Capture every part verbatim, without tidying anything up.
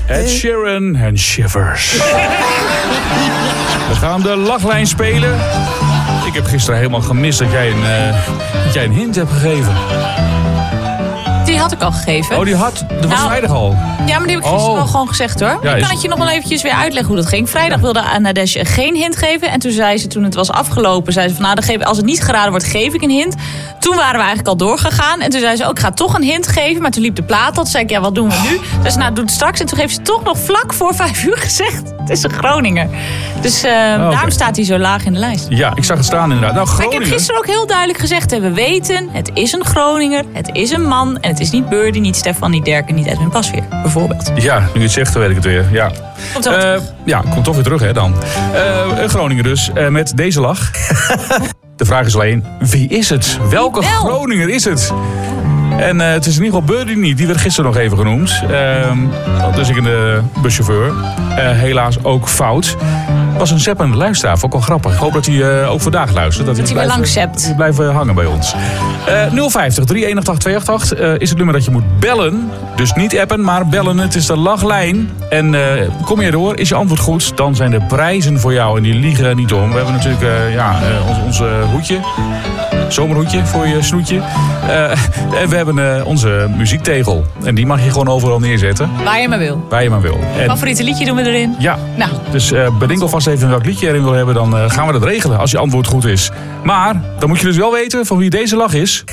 Ed Sheeran en Shivers. We gaan de lachlijn spelen. Ik heb gisteren helemaal gemist dat jij een, uh, dat jij een hint hebt gegeven. Die had ik al gegeven. Oh, die had. Dat was nou, vrijdag al. Ja, maar die heb ik gisteren oh. al gewoon gezegd hoor. Ja, ik kan is... het je nog wel eventjes weer uitleggen hoe dat ging. Vrijdag ja. wilde Nadesh geen hint geven. En toen zei ze, toen het was afgelopen, zei ze van nou, dan geef, als het niet geraden wordt, geef ik een hint. Toen waren we eigenlijk al doorgegaan. En toen zei ze ook, ik ga toch een hint geven. Maar toen liep de plaat al. Toen zei ik, ja, wat doen we nu? Toen zei ze, nou, doe het straks. En toen heeft ze toch nog vlak voor vijf uur gezegd. Het is een Groninger. Dus uh, oh, okay. daarom staat hij zo laag in de lijst. Ja, ik zag het staan inderdaad. Nou, Groningen. Maar ik heb gisteren ook heel duidelijk gezegd, hè, we weten, het is een Groninger. Het is een man. En het is niet Birdie, niet Stefan, niet Derken, niet Edwin Pasveer, bijvoorbeeld. Ja, nu je het zegt, dan weet ik het weer. Ja, komt toch uh, terug. Ja, komt toch weer terug, hè, dan. Uh, een Groninger dus, uh, met deze lach. De vraag is alleen, wie is het? Welke Wel. Groninger is het? En uh, het is in ieder geval Birdie niet. Die werd gisteren nog even genoemd. Uh, dus ik en de buschauffeur. Uh, helaas ook fout. Was een zeppende luisteraar. Vond ik wel grappig. Ik hoop dat hij uh, ook vandaag luistert. Dat, dat hij weer lang zept. Die blijven hangen bij ons. Uh, nul vijftig, drie een acht, twee acht acht uh, is het nummer dat je moet bellen. Dus niet appen, maar bellen. Het is de lachlijn. En uh, kom je erdoor, is je antwoord goed, dan zijn de prijzen voor jou. En die liegen niet om. We hebben natuurlijk uh, ja, uh, ons, ons uh, hoedje. Zomerhoedje voor je snoetje. Uh, en we hebben uh, onze muziektegel. En die mag je gewoon overal neerzetten. Waar je maar wil. Waar je maar wil. En favoriete liedje doen we erin? Ja. Nou. Dus uh, bedenk alvast even welk liedje je erin wil hebben. Dan uh, gaan we dat regelen als je antwoord goed is. Maar dan moet je dus wel weten van wie deze lach is.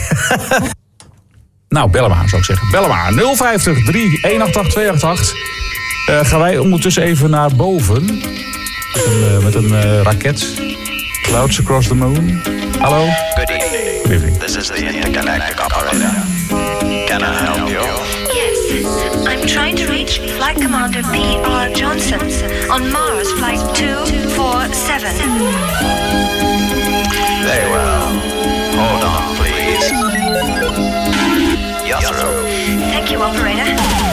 Nou, bel hem aan zou ik zeggen. Bel hem aan. nul vijftig, drie een acht acht, twee acht acht. Uh, gaan wij ondertussen even naar boven. Met een, uh, met een uh, raket. Clouds across the moon. Hallo. Good evening. Good evening. This is the intergalactic operator. Can I help you? Yes. I'm trying to reach Flight Commander P R Johnson on Mars Flight two four seven. Very well. Hold on, please. You're through. Thank you, operator.